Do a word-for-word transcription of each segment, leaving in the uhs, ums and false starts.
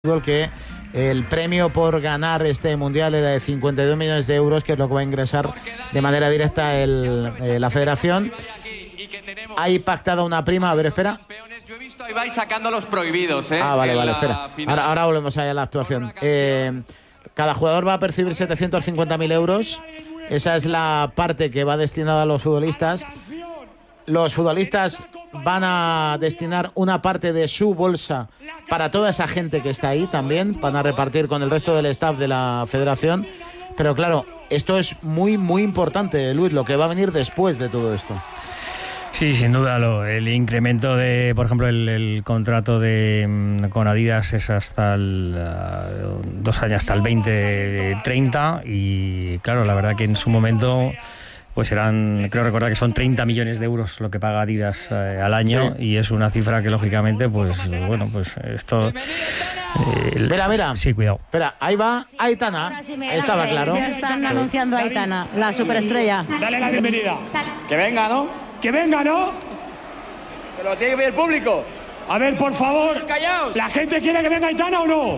que el premio por ganar este mundial era de cincuenta y dos millones de euros, que es lo que va a ingresar de manera directa el, eh, la federación. Hay pactada una prima, a ver, espera. Yo he visto ahí vais sacando los prohibidos, ¿eh? Ah, vale, vale, espera. Ahora, ahora volvemos allá a la actuación. Eh, cada jugador va a percibir setecientos cincuenta mil euros. Esa es la parte que va destinada a los futbolistas. Los futbolistas van a destinar una parte de su bolsa para toda esa gente que está ahí también. Van a repartir con el resto del staff de la federación. Pero claro, esto es muy, muy importante, Luis, lo que va a venir después de todo esto. Sí, sin duda, lo, el incremento de, por ejemplo, el, el contrato de con Adidas es hasta el uh, dos años, hasta el veinte treinta, y claro, la verdad que en su momento pues eran, creo recordar que son treinta millones de euros lo que paga Adidas eh, al año, sí. Y es una cifra que lógicamente, pues bueno, pues esto... Eh, mira, mira. Sí, cuidado. Espera, ahí va Aitana. Sí, estaba claro. Ya están anunciando a Aitana, la superestrella. Dale la bienvenida. Que venga, ¿no? Que venga, ¿no? Pero tiene que ver el público. A ver, por favor. Callaos. ¿La gente quiere que venga Aitana o no?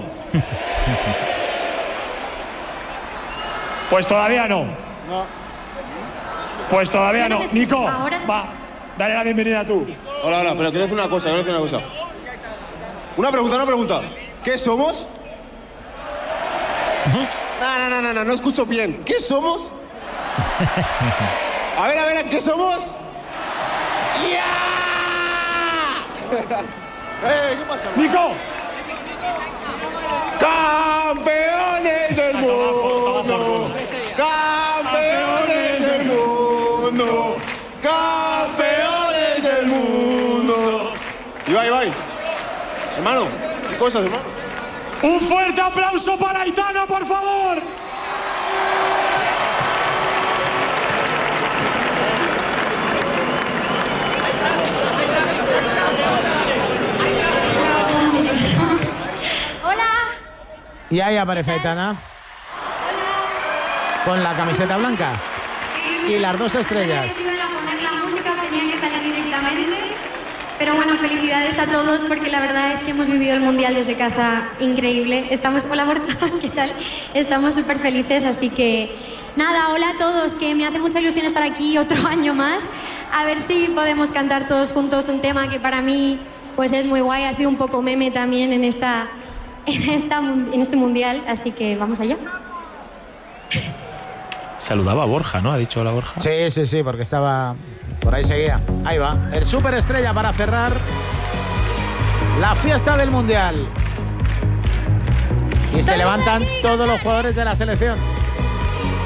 Pues todavía no. No. Pues todavía no. Nico, va, dale la bienvenida tú. Hola, hola, pero quiero decir una cosa, quiero decir una cosa. Una pregunta, una pregunta. ¿Qué somos? No, no, no, no, no, no escucho bien. ¿Qué somos? A ver, a ver, ¿qué somos? ¡Ya! ¡Eh, qué pasa, hermano? ¡Nico! ¡Campeones del mundo! ¡Campeones del mundo! ¡Campeones del mundo! Ibai, Ibai. Hermano, ¿qué cosas, hermano? ¡Un fuerte aplauso para Aitana, por favor! Y ahí aparece Aitana. Hola. Con la camiseta blanca. Y las dos estrellas. Yo iba a poner la música, tenía que salir directamente. Pero bueno, felicidades a todos, porque la verdad es que hemos vivido el Mundial desde casa increíble. Estamos, hola Borja, ¿qué tal? Estamos súper felices, así que nada, hola a todos, que me hace mucha ilusión estar aquí otro año más. A ver si podemos cantar todos juntos un tema que para mí pues es muy guay, ha sido un poco meme también en esta... En, esta, en este mundial, así que vamos allá. Saludaba a Borja, ¿no? Ha dicho hola Borja. Sí, sí, sí, porque estaba... Por ahí seguía. Ahí va. El superestrella para cerrar la fiesta del mundial. Y se levantan todos los jugadores de la selección.